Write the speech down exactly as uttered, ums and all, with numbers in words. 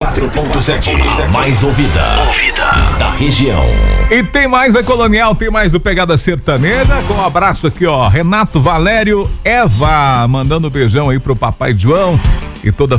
quatro ponto sete, a mais ouvida, ouvida da região. E tem mais a Colonial, tem mais do Pegada Sertaneja, com um abraço aqui, ó, Renato Valério, Eva, mandando um beijão aí pro papai João e toda a